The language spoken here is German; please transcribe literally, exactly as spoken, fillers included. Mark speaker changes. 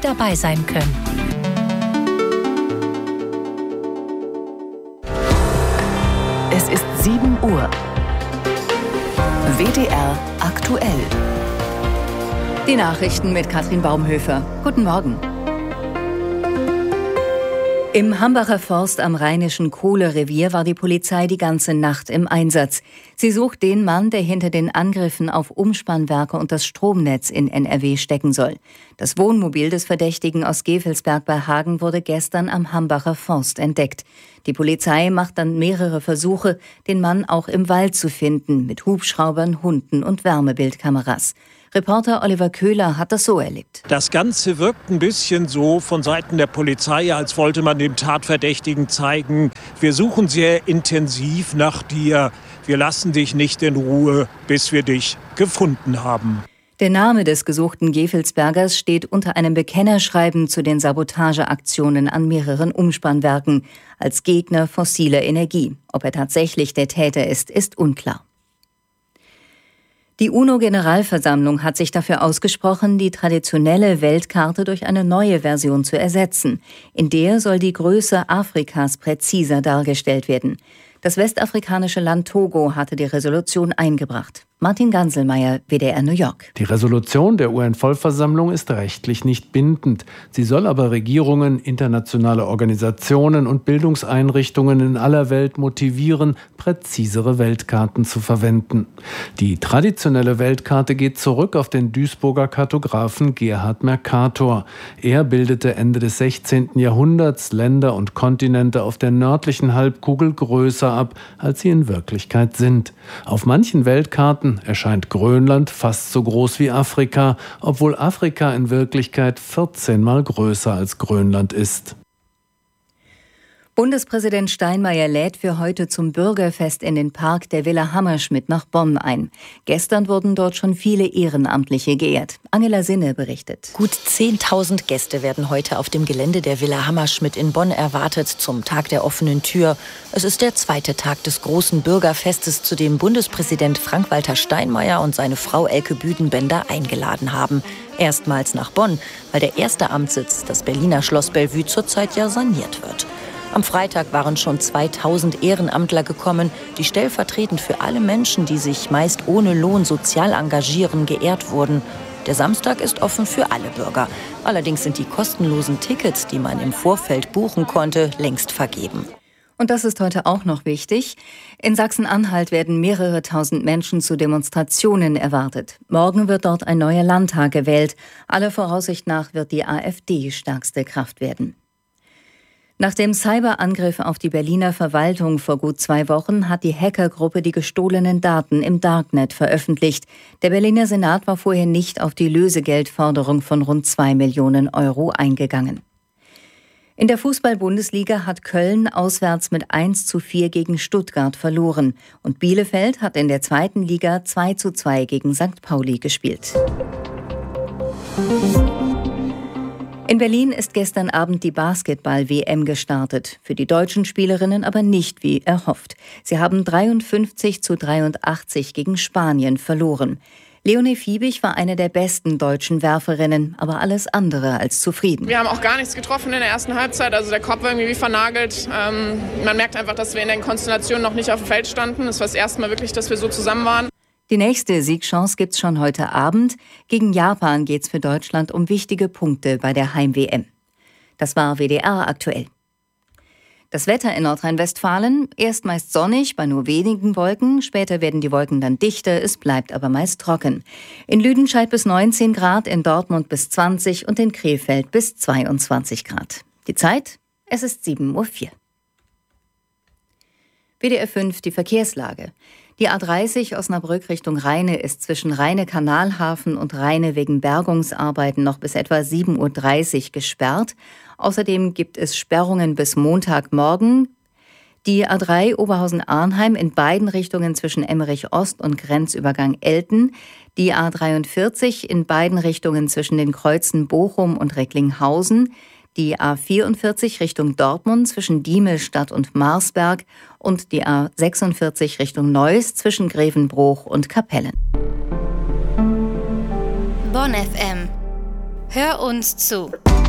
Speaker 1: dabei sein können.
Speaker 2: Es ist sieben Uhr. W D R aktuell.
Speaker 3: Die Nachrichten mit Katrin Baumhöfer. Guten Morgen. Im Hambacher Forst am Rheinischen Kohlerevier war die Polizei die ganze Nacht im Einsatz. Sie sucht den Mann, der hinter den Angriffen auf Umspannwerke und das Stromnetz in N R W stecken soll. Das Wohnmobil des Verdächtigen aus Gevelsberg bei Hagen wurde gestern am Hambacher Forst entdeckt. Die Polizei macht dann mehrere Versuche, den Mann auch im Wald zu finden, mit Hubschraubern, Hunden und Wärmebildkameras. Reporter Oliver Köhler hat das so erlebt.
Speaker 4: Das Ganze wirkt ein bisschen so von Seiten der Polizei, als wollte man dem Tatverdächtigen zeigen, wir suchen sehr intensiv nach dir, wir lassen dich nicht in Ruhe, bis wir dich gefunden haben.
Speaker 3: Der Name des gesuchten Gevelsbergers steht unter einem Bekennerschreiben zu den Sabotageaktionen an mehreren Umspannwerken als Gegner fossiler Energie. Ob er tatsächlich der Täter ist, ist unklar. Die UNO-Generalversammlung hat sich dafür ausgesprochen, die traditionelle Weltkarte durch eine neue Version zu ersetzen. In der soll die Größe Afrikas präziser dargestellt werden. Das westafrikanische Land Togo hatte die Resolution eingebracht. Martin Ganselmeier, W D R New York.
Speaker 5: Die Resolution der U N-Vollversammlung ist rechtlich nicht bindend. Sie soll aber Regierungen, internationale Organisationen und Bildungseinrichtungen in aller Welt motivieren, präzisere Weltkarten zu verwenden. Die traditionelle Weltkarte geht zurück auf den Duisburger Kartografen Gerhard Mercator. Er bildete Ende des sechzehnten Jahrhunderts Länder und Kontinente auf der nördlichen Halbkugel größer ab, als sie in Wirklichkeit sind. Auf manchen Weltkarten erscheint Grönland fast so groß wie Afrika, obwohl Afrika in Wirklichkeit vierzehn Mal größer als Grönland ist.
Speaker 3: Bundespräsident Steinmeier lädt für heute zum Bürgerfest in den Park der Villa Hammerschmidt nach Bonn ein. Gestern wurden dort schon viele Ehrenamtliche geehrt. Angela Sinne berichtet.
Speaker 1: Gut zehntausend Gäste werden heute auf dem Gelände der Villa Hammerschmidt in Bonn erwartet zum Tag der offenen Tür. Es ist der zweite Tag des großen Bürgerfestes, zu dem Bundespräsident Frank-Walter Steinmeier und seine Frau Elke Büdenbender eingeladen haben. Erstmals nach Bonn, weil der erste Amtssitz, das Berliner Schloss Bellevue, zurzeit ja saniert wird. Am Freitag waren schon zweitausend Ehrenamtler gekommen, die stellvertretend für alle Menschen, die sich meist ohne Lohn sozial engagieren, geehrt wurden. Der Samstag ist offen für alle Bürger. Allerdings sind die kostenlosen Tickets, die man im Vorfeld buchen konnte, längst vergeben.
Speaker 3: Und das ist heute auch noch wichtig. In Sachsen-Anhalt werden mehrere tausend Menschen zu Demonstrationen erwartet. Morgen wird dort ein neuer Landtag gewählt. Aller Voraussicht nach wird die AfD stärkste Kraft werden. Nach dem Cyberangriff auf die Berliner Verwaltung vor gut zwei Wochen hat die Hackergruppe die gestohlenen Daten im Darknet veröffentlicht. Der Berliner Senat war vorher nicht auf die Lösegeldforderung von rund zwei Millionen Euro eingegangen. In der Fußball-Bundesliga hat Köln auswärts mit eins zu vier gegen Stuttgart verloren. Und Bielefeld hat in der zweiten Liga zwei zu zwei gegen Sankt Pauli gespielt. In Berlin ist gestern Abend die Basketball-W M gestartet. Für die deutschen Spielerinnen aber nicht wie erhofft. Sie haben dreiundfünfzig zu dreiundachtzig gegen Spanien verloren. Leonie Fiebig war eine der besten deutschen Werferinnen, aber alles andere als zufrieden.
Speaker 6: Wir haben auch gar nichts getroffen in der ersten Halbzeit. Also der Kopf war irgendwie wie vernagelt. Ähm, man merkt einfach, dass wir in den Konstellationen noch nicht auf dem Feld standen. Es war das erste Mal wirklich, dass wir so zusammen waren.
Speaker 3: Die nächste Siegchance gibt's schon heute Abend. Gegen Japan geht's für Deutschland um wichtige Punkte bei der Heim-W M. Das war W D R aktuell. Das Wetter in Nordrhein-Westfalen: erst meist sonnig, bei nur wenigen Wolken. Später werden die Wolken dann dichter, es bleibt aber meist trocken. In Lüdenscheid bis neunzehn Grad, in Dortmund bis zwanzig und in Krefeld bis zweiundzwanzig Grad. Die Zeit? Es ist sieben Uhr vier. W D R fünf, die Verkehrslage. Die A dreißig Osnabrück Richtung Rheine ist zwischen Rheine-Kanalhafen und Rheine wegen Bergungsarbeiten noch bis etwa sieben Uhr dreißig gesperrt. Außerdem gibt es Sperrungen bis Montagmorgen. Die A drei Oberhausen-Arnheim in beiden Richtungen zwischen Emmerich Ost und Grenzübergang Elten. Die A dreiundvierzig in beiden Richtungen zwischen den Kreuzen Bochum und Recklinghausen. Die A vierundvierzig Richtung Dortmund zwischen Diemelstadt und Marsberg und die A sechsundvierzig Richtung Neuss zwischen Grevenbroich und Kapellen.
Speaker 7: Bonn F M. Hör uns zu.